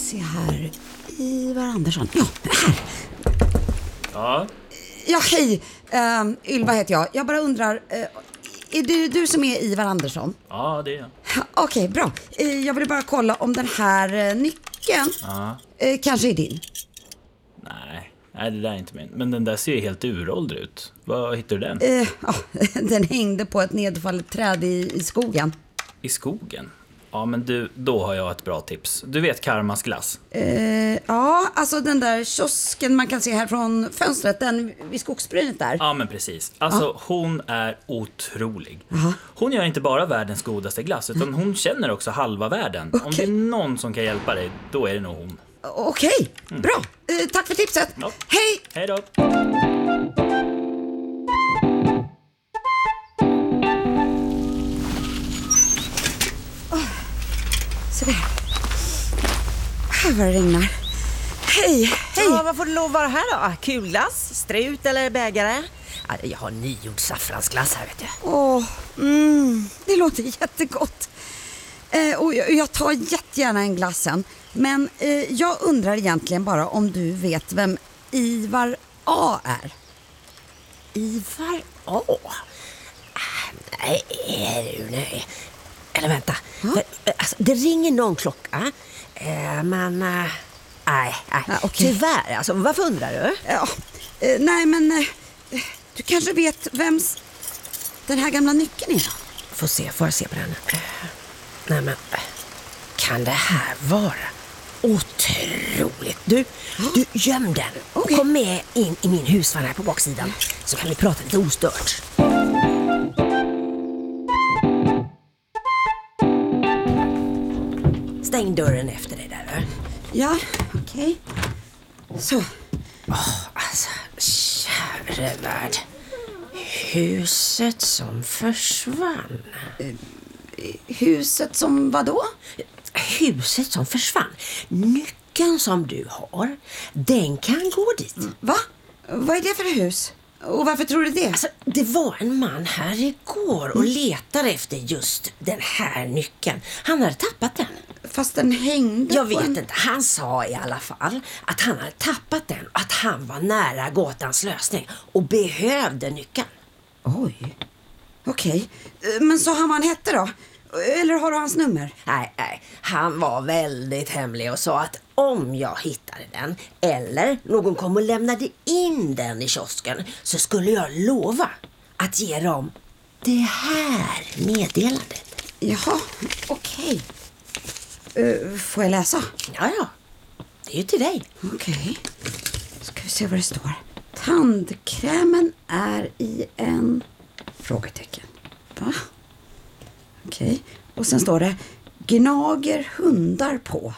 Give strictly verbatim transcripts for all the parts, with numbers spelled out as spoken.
se här. Ivar Andersson. Ja, här. Ja. Ja, hej. Uh, Ylva heter jag. Jag bara undrar, uh, är det du som är Ivar Andersson? Ja, det är jag. Okej, okay, bra. Uh, jag vill bara kolla om den här uh, nyckeln Ja. uh, kanske är din. Nej, nej, det där är inte min. Men den där ser ju helt uråldrig ut. Vad hittar du den? Uh, ja, den hängde på ett nedfallet träd i, i skogen. I skogen? Ja, men du, då har jag ett bra tips. Du vet Karmas glass? Uh, ja, alltså den där kiosken man kan se här från fönstret, den vid skogsbrynet där. Ja, men precis. Alltså, ja. Hon är otrolig. Aha. Hon gör inte bara världens godaste glass, utan hon känner också halva världen. Okay. Om det är någon som kan hjälpa dig, då är det nog hon. Okej, okay. mm. Bra. Uh, tack för tipset. Ja. Hej! Hej då! Så där. Här var det regnar. Hej, hej. Ja, vad får du lov vara här då? Kulglass, strut eller bägare? Jag har nygjord saffransglass här, vet du. Åh, mm, det låter jättegott. Eh, och jag, jag tar jättegärna en glassen. Men eh, jag undrar egentligen bara om du vet vem Ivar A är. Ivar A? Ah, nej, nej. Eller vänta, för, alltså, det ringer någon klocka, eh, men eh, nej, nej. Ja, okay. Tyvärr, alltså, varför undrar du? Ja, eh, nej men eh, du kanske vet vems den här gamla nyckeln är då? Får se, får jag se på den. Eh, nej men, kan det här vara otroligt? Du, ja. du göm den och okay. kom med in i min husvagn här på baksidan, så kan vi prata lite ostört. Stäng dörren efter dig där. Ja, okej. Okay. Så. Åh, alltså, käre värld. Huset som försvann. Uh, huset som vad då? Huset som försvann. Nyckeln som du har, den kan gå dit. Va? Vad är det för hus? Och varför tror du det? Alltså, det var en man här igår och mm. letade efter just den här nyckeln. Han hade tappat den. Fast den hängde Jag vet en... inte. Han sa i alla fall att han hade tappat den. Att han var nära gåtans lösning och behövde nyckeln. Oj. Okej. Okay. Men sa han vad han hette då? Eller har du hans nummer? Nej, nej. Han var väldigt hemlig och sa att om jag hittade den eller någon kom och lämnade in den i kiosken, så skulle jag lova att ge dem det här meddelandet. Jaha, okej. Okay. Uh, får jag läsa? Ja, ja. Det är ju till dig. Okej. Okay. Ska vi se vad det står. Tandkrämen är i en... Frågetecken. Va? Okej. Okay. Och sen står det gnager hundar på.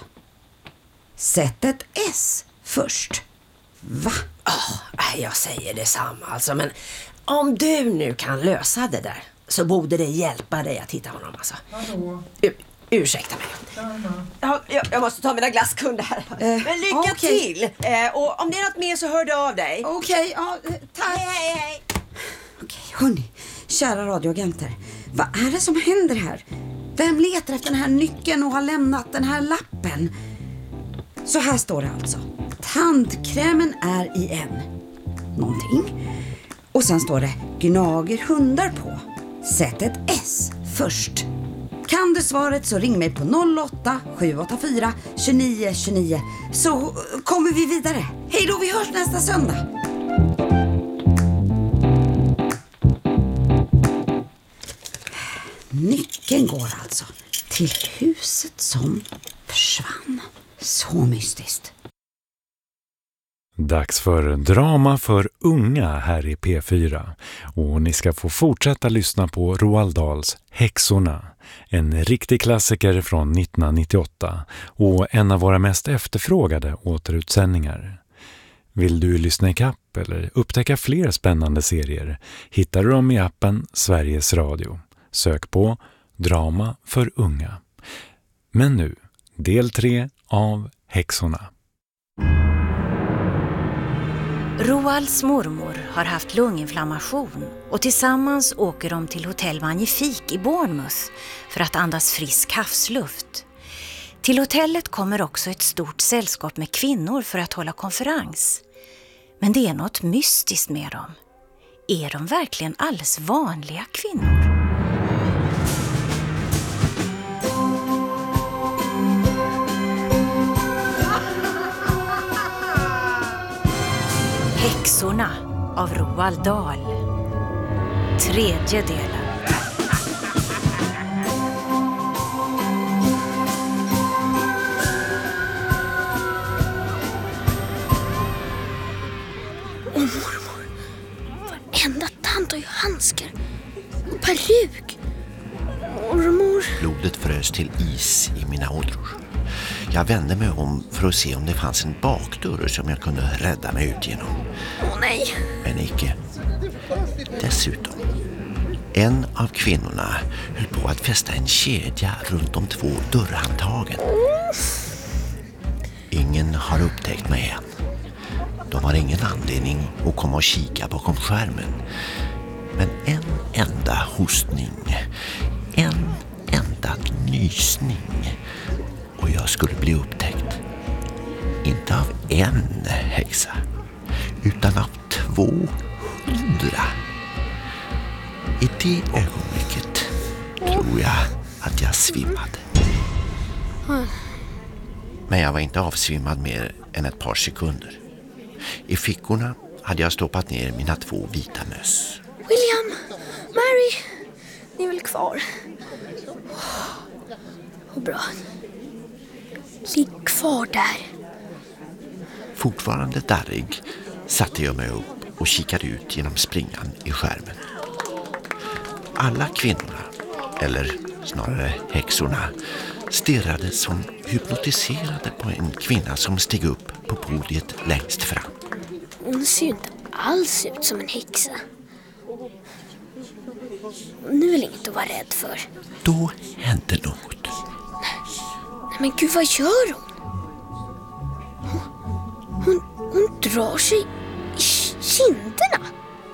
Sätt ett S först. Va? Oh, jag säger detsamma alltså, men om du nu kan lösa det där, så borde det hjälpa dig att hitta honom alltså. Hallå. U- ursäkta mig. Ja, jag, jag måste ta mina glasskunder här. Uh, men lycka okay. till. Uh, och om det är något mer så hör du av dig. Okej, okay, ja, tack. Hej, hej, hej. Okej, okay, hörni. Kära radioagenter. Vad är det som händer här? Vem letar efter den här nyckeln och har lämnat den här lappen? Så här står det alltså. Tandkrämen är i en någonting. Och sen står det gnager hundar på. Sätt ett S först. Kan du svaret så ring mig på noll åtta sju åtta fyra två nio två nio, så kommer vi vidare. Hej då, vi hörs nästa söndag. Nyckeln går alltså till huset som försvann. Så mystiskt. Dags för drama för unga här i P fyra. Och ni ska få fortsätta lyssna på Roald Dahls Häxorna. En riktig klassiker från nittonhundranittioåtta och en av våra mest efterfrågade återutsändningar. Vill du lyssna i kapp eller upptäcka fler spännande serier hittar du dem i appen Sveriges Radio. Sök på Drama för unga. Men nu, del tre av Häxorna. Roalds mormor har haft lunginflammation och tillsammans åker de till hotell Magnifik i Bournemouth för att andas frisk havsluft. Till hotellet kommer också ett stort sällskap med kvinnor för att hålla konferens. Men det är något mystiskt med dem. Är de verkligen alldeles vanliga kvinnor? Häxorna av Roald Dahl. Tredje delen. Och mormor, varenda tant har ju handskar och peruk. Mormor. Blodet frös till is i mina ådror. Jag vände mig om för att se om det fanns en bakdörr som jag kunde rädda mig ut genom. Åh nej. Men icke. Dessutom, en av kvinnorna höll på att fästa en kedja runt de två dörrhandtagen. Ingen har upptäckt mig än. De har ingen anledning att komma och kika bakom skärmen. Men en enda hostning, en enda nysning och jag skulle bli upptäckt. Inte av en häxa, utan av tvåhundra. I det ögonblicket tror jag att jag svimmade. Men jag var inte avsvimmad mer än ett par sekunder. I fickorna hade jag stoppat ner mina två vita möss. William, Mary, ni är väl kvar? Vad bra. Ligg kvar där. Fortfarande darrig satte jag mig upp och kikade ut genom springan i skärmen. Alla kvinnorna, eller snarare häxorna, stirrade som hypnotiserade på en kvinna som steg upp på podiet längst fram. Hon ser ju inte alls ut som en häxa. Nu är det inget att vara rädd för. Då hände något. Nej men gud, vad gör hon? Hon, hon, hon drar sig i kinderna.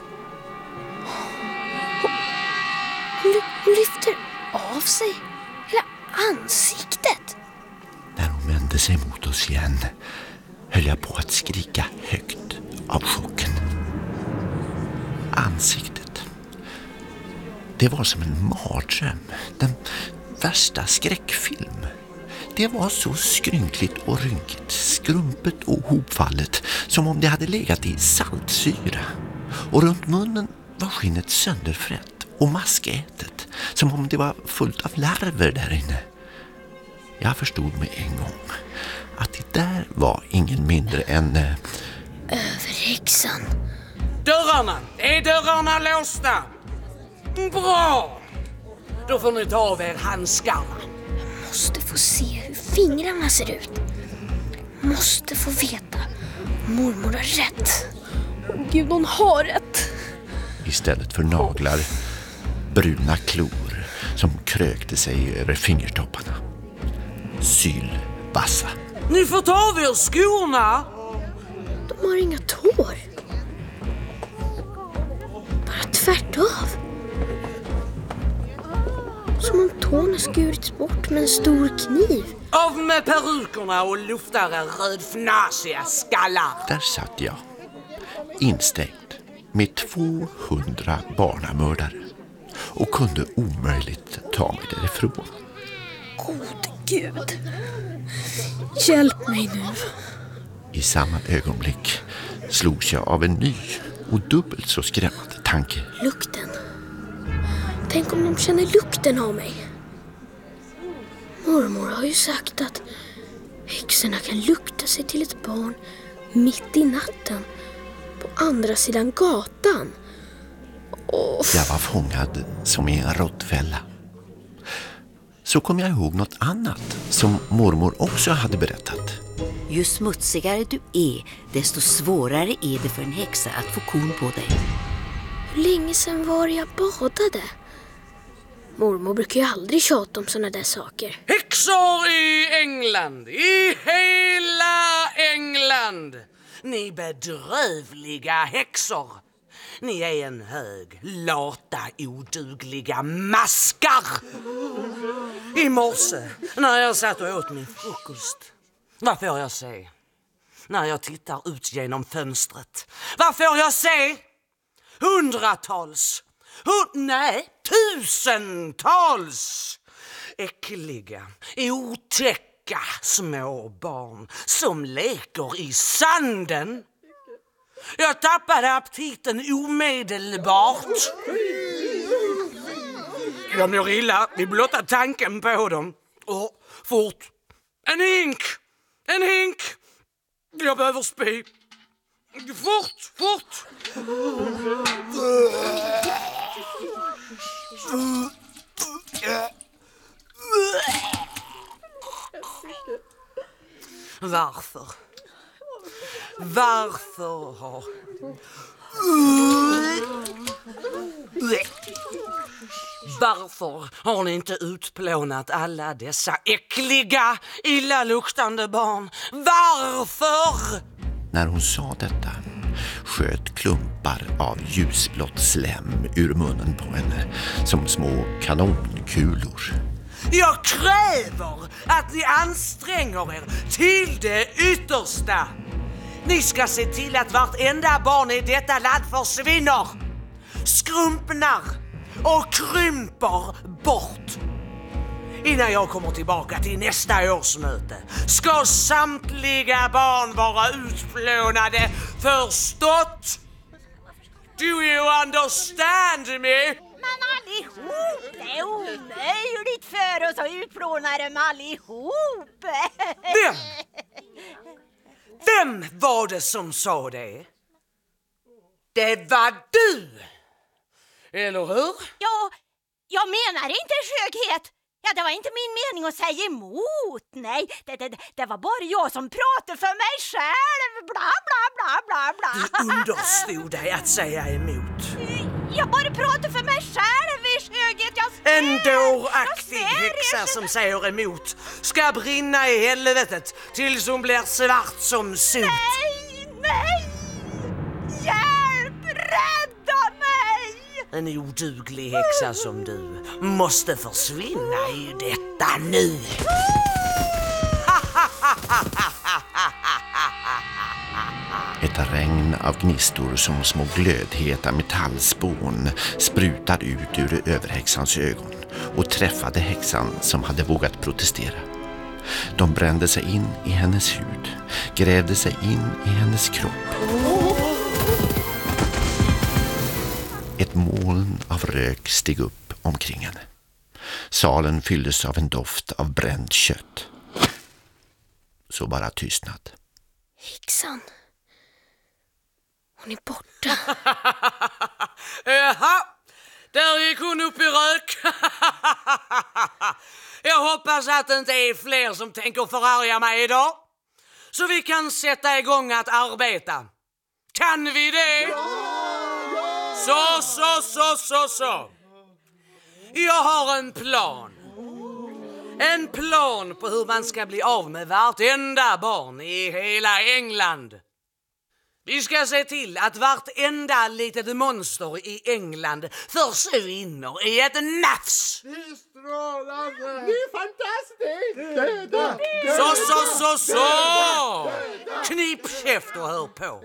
Hon, hon, hon lyfter av sig hela ansiktet. När hon vände sig mot oss igen höll jag på att skrika högt av chocken. Ansiktet. Det var som en mardröm. Den värsta skräckfilm. Det var så skrynkligt och rynkigt, skrumpet och hopfallet som om det hade legat i saltsyra. Och runt munnen var skinnet sönderfrätt och maskätet, som om det var fullt av larver där inne. Jag förstod med en gång att det där var ingen mindre än... Äh... Överhäxan. Dörrarna! Är dörrarna låsta? Bra! Då får ni ta av er handskarna. Måste få se hur fingrarna ser ut. Måste få veta. Mormor har rätt. Åh Gud, hon har rätt. Istället för naglar, bruna klor som krökte sig över fingertopparna. Sylvassa. Ni får ta av er skorna. De har inga tår. Bara tvärtav. Som om tårna skurits bort med en stor kniv. Av med perukerna och lufta era rödfnasiga skallar. Där satt jag, instängd med tvåhundra barnamördare och kunde omöjligt ta mig därifrån. Gode Gud, hjälp mig nu. I samma ögonblick slogs jag av en ny och dubbelt så skrämmande tanke. Lukten. Tänk om de känner lukten av mig. Mormor har ju sagt att häxorna kan lukta sig till ett barn mitt i natten på andra sidan gatan. Oh. Jag var fångad som i en råttfälla. Så kom jag ihåg något annat som mormor också hade berättat. Ju smutsigare du är, desto svårare är det för en häxa att få korn på dig. Hur länge sedan var jag badade? Mormor brukar ju aldrig tjata om såna där saker. Häxor i England, i hela England. Ni bedrövliga häxor. Ni är en hög, lata, odugliga maskar. I morse, när jag satt och åt min frukost, vad får jag se? När jag tittar ut genom fönstret, vad får jag se? Hundratals, hund, nej, tusentals äckliga, otäcka små barn som leker i sanden. Jag tappade aptiten omedelbart. Jag mår illa vid blotta tanken på dem. Och fort, en hink, en hink. Jag behöver spy. Fort, fort. Varför? Varför har... Varför har ni inte utplånat alla dessa äckliga, illaluktande barn? Varför? När hon sa detta sköt klumpar av ljusblått slem ur munnen på henne som små kanonkulor. Jag kräver att ni anstränger er till det yttersta. Ni ska se till att vartenda barn i detta land försvinner, skrumpnar och krymper bort. Innan jag kommer tillbaka till nästa årsmöte ska samtliga barn vara utplånade. Förstått? Do you understand me? Men allihop, det är omöjligt för oss att utplåna dem allihop. Vem? Vem var det som sa det? Det var du! Eller hur? Ja, jag menar inte skönhet. Ja, det var inte min mening att säga emot. Nej, det, det, det var bara jag som pratade för mig själv. Bla, bla, bla, bla, bla. Du understod dig att säga emot. Jag bara pratade för mig själv i skönhet. Jag ser, en dåraktig häxa som säger emot ska brinna i helvetet tills hon blir svart som sot. Nej, nej! Hjälp! Rädda mig! En oduglig häxa som du måste försvinna i detta nu. Ett regn av gnistor som små glödheta metallspån sprutade ut ur överhäxans ögon och träffade häxan som hade vågat protestera. De brände sig in i hennes hud, grävde sig in i hennes kropp. Ett moln av rök steg upp omkring henne. Salen fylldes av en doft av bränt kött. Så bara tystnad. Häxan. Hon är borta. Jaha, där gick hon upp i rök. Jag hoppas att det inte är fler som tänker förarga mig idag. Så vi kan sätta igång att arbeta. Kan vi det? Ja, ja. Så, så, så, så, så. Jag har en plan. En plan på hur man ska bli av med vartenda barn i hela England. Vi ska se till att vartenda litet monster i England försvinner i ett nafs. Det är strålande. Det är fantastiskt. Döda. Så, så, så, så. Knip käft och hör på.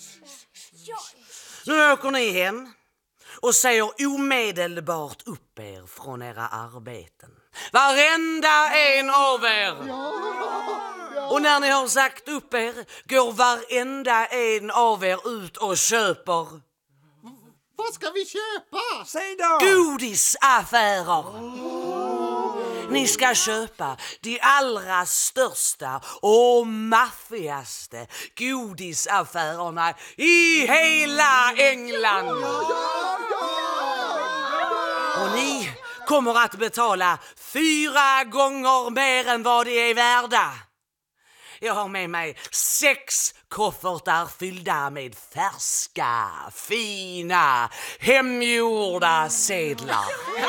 Nu åker ni hem och säger omedelbart upp er från era arbeten. Varenda en av er. Och när ni har sagt upp er går varenda en av er ut och köper. Vad ska vi köpa? Säg då! Godisaffärer. Ni ska köpa de allra största och maffigaste godisaffärerna i hela England. Och ni kommer att betala fyra gånger mer än vad de är värda. Jag har med mig sex koffertar fyllda med färska, fina, hemgjorda sedlar. Ja,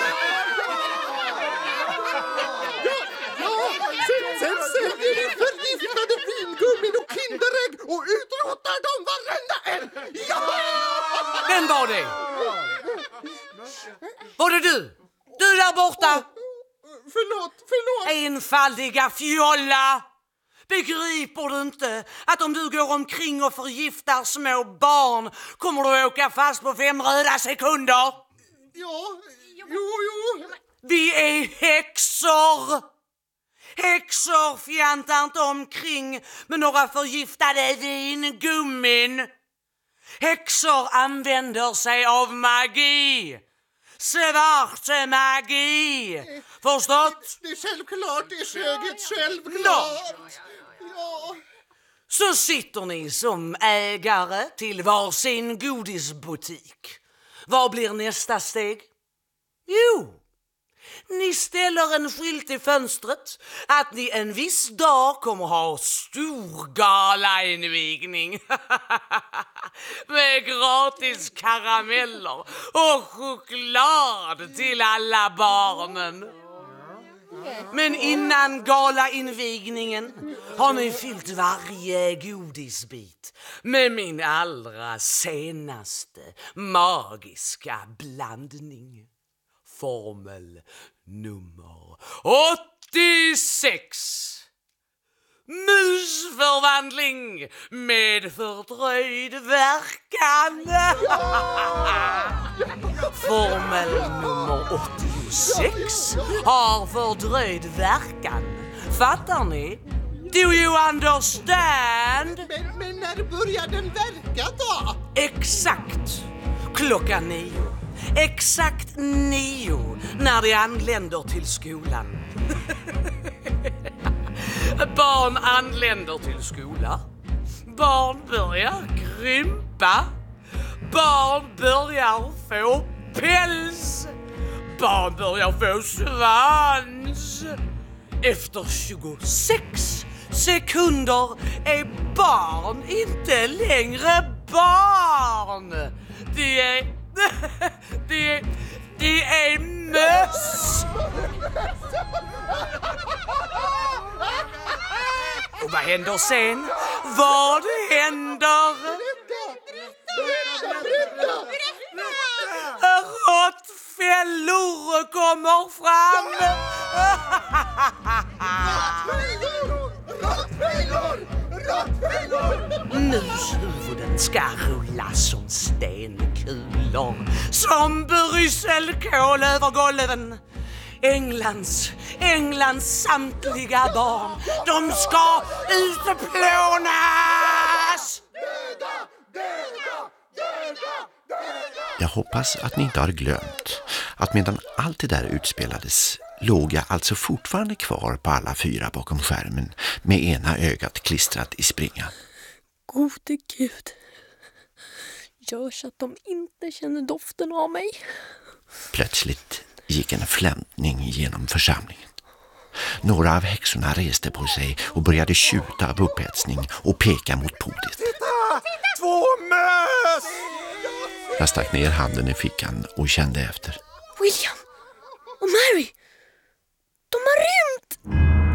ja, sen, sen säljer ni förgiftade vingummin och kinderägg och utrotar dem varenda en. Ja! det. Var det du? Du där borta? Förlåt, förlåt. Enfaldiga fjolla. Begriper du inte att om du går omkring och förgiftar små barn kommer du åka fast på fem röda sekunder? Ja, jo, jo. Vi är häxor. Häxor fjantar inte omkring med några förgiftade vingummin. Häxor använder sig av magi. Svart magi. Förstått? Det är självklart, det är sjöget självklart. Ja. Så sitter ni som ägare till varsin godisbutik. Vad blir nästa steg? Jo, ni ställer en skylt i fönstret att ni en viss dag kommer ha stor galainvigning med gratis karameller och choklad till alla barnen. Men innan galainvigningen har ni fyllt varje godisbit med min allra senaste magiska blandning. Formel nummer åttiosex. Musförvandling med fördröjd verkan. Formel nummer åttiosex har fördröjd verkan. Fattar ni? Do you understand? Men, men när börjar den verka då? Exakt klockan nio. Exakt nio när de anländer till skolan. Barn anländer till skolan. Barn börjar krympa. Barn börjar få päls. Barn börjar få svans. Efter tjugosex sekunder är barn inte längre barn. De är... Det, det är möss! Och vad händer sen? Vad händer? Råttfällor kommer fram! Råttfällor! Råttfällor! Mushuvuden ska rulla som stenkulor, som brysselkål över golven. Englands, Englands samtliga barn, de ska utplånas! Döda! Döda! Döda! Döda! Jag hoppas att ni inte har glömt att medan allt det där utspelades låg jag alltså fortfarande kvar på alla fyra bakom skärmen med ena ögat klistrat i springan. Gode Gud, gör så att de inte känner doften av mig. Plötsligt gick en flämtning genom församlingen. Några av häxorna reste på sig och började tjuta av upphetsning och peka mot podiet. Titta! Två möss! Jag stack ner handen i fickan och kände efter. William och Mary, de har rymt!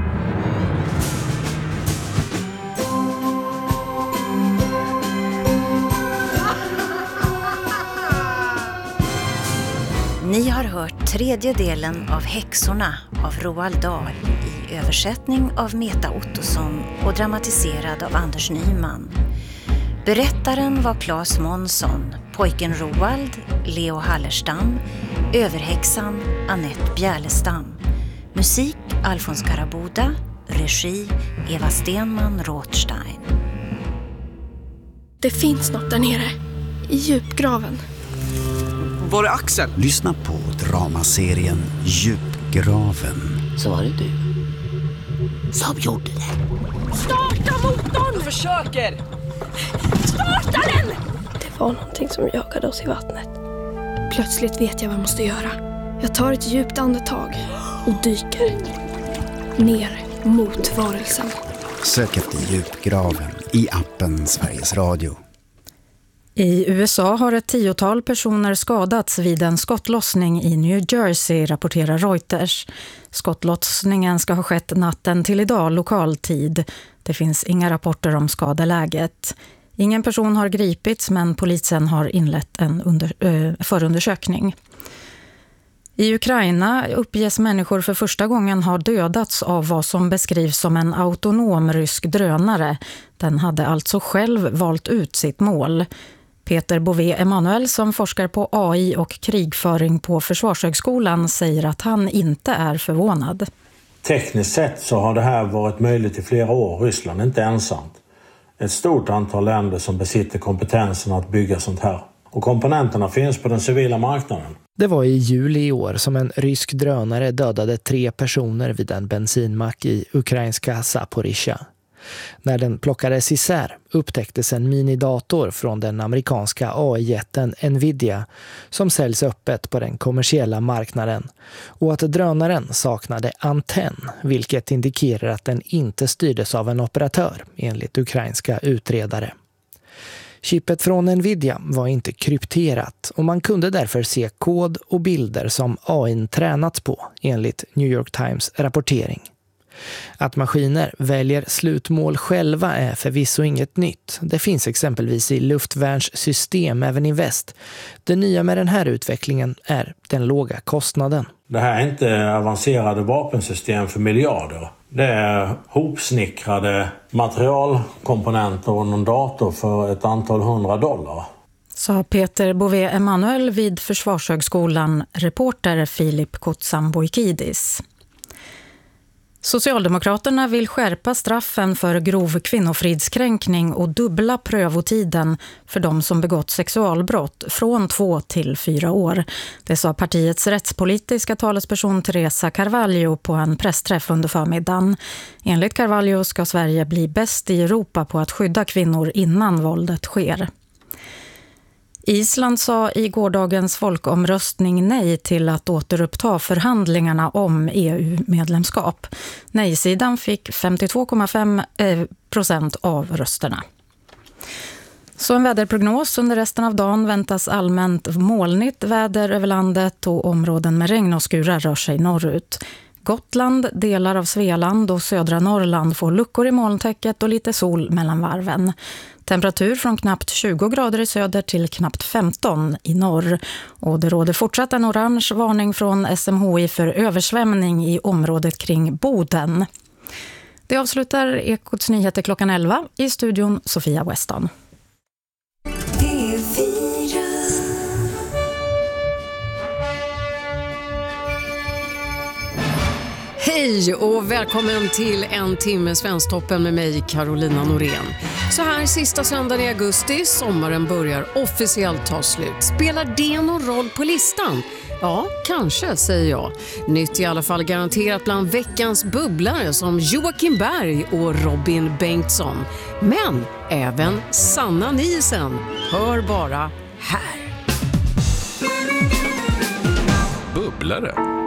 Ni har hört tredje delen av Häxorna av Roald Dahl i översättning av Meta Ottosson och dramatiserad av Anders Nyman. Berättaren var Claes Månsson, pojken Roald, Leo Hallerstam, överhäxan Annette Bjärlestam. Musik Alfons Karaboda, regi Eva Stenman Rothstein. Det finns något där nere, i djupgraven. Var är Axel? Lyssna på dramaserien Djupgraven. Så var det du som gjorde det. Starta motorn! Försöker! Starta den! Det var någonting som jagade oss i vattnet. Plötsligt vet jag vad jag måste göra. Jag tar ett djupt andetag och dyker ner mot varelsen. Sök efter Djupgraven i appen Sveriges Radio. I U S A har ett tiotal personer skadats vid en skottlossning i New Jersey, rapporterar Reuters. Skottlossningen ska ha skett natten till idag lokal tid. Det finns inga rapporter om skadeläget. Ingen person har gripits, men polisen har inlett en under, äh, förundersökning. I Ukraina uppges människor för första gången ha dödats av vad som beskrivs som en autonom rysk drönare. Den hade alltså själv valt ut sitt mål. Peter Bové-Emanuel, som forskar på A I och krigföring på Försvarshögskolan, säger att han inte är förvånad. Tekniskt sett så har det här varit möjligt i flera år. Ryssland är inte ensamt. Ett stort antal länder som besitter kompetensen att bygga sånt här. Och komponenterna finns på den civila marknaden. Det var i juli i år som en rysk drönare dödade tre personer vid en bensinmack i ukrainska Zaporizjzja. När den plockades isär upptäcktes en minidator från den amerikanska A I-jätten Nvidia som säljs öppet på den kommersiella marknaden, och att drönaren saknade antenn, vilket indikerar att den inte styrdes av en operatör, enligt ukrainska utredare. Chippet från Nvidia var inte krypterat och man kunde därför se kod och bilder som A I tränats på, enligt New York Times rapportering. Att maskiner väljer slutmål själva är förvisso inget nytt. Det finns exempelvis i luftvärnssystem även i väst. Det nya med den här utvecklingen är den låga kostnaden. Det här är inte avancerade vapensystem för miljarder. Det är hopsnickrade materialkomponenter och någon dator för ett antal hundra dollar. Sa Peter Bové-Emanuel vid Försvarshögskolan, reporter Filip Kotsamboikidis. Socialdemokraterna vill skärpa straffen för grov kvinnofridskränkning och dubbla prövotiden för de som begått sexualbrott från två till fyra år. Det sa partiets rättspolitiska talesperson Teresa Carvalho på en pressträff under förmiddagen. Enligt Carvalho ska Sverige bli bäst i Europa på att skydda kvinnor innan våldet sker. Island sa i gårdagens folkomröstning nej till att återuppta förhandlingarna om E U-medlemskap. Nej-sidan fick femtiotvå komma fem procent av rösterna. Så en väderprognos: under resten av dagen väntas allmänt molnigt väder över landet och områden med regn och skurar rör sig norrut. Gotland, delar av Svealand och södra Norrland får luckor i molntäcket och lite sol mellan varven. Temperatur från knappt tjugo grader i söder till knappt femton i norr. Och det råder fortsatt en orange varning från S M H I för översvämning i området kring Boden. Det avslutar Ekots nyheter klockan elva. I studion Sofia Weston. Hej och välkommen till en timme Svensktoppen med mig, Carolina Norén. Så här sista söndagen i augusti, sommaren börjar officiellt ta slut. Spelar det någon roll på listan? Ja, kanske, säger jag. Nytt i alla fall garanterat bland veckans bubblare som Joakim Berg och Robin Bengtsson. Men även Sanna Nielsen. Hör bara här. Bubblare.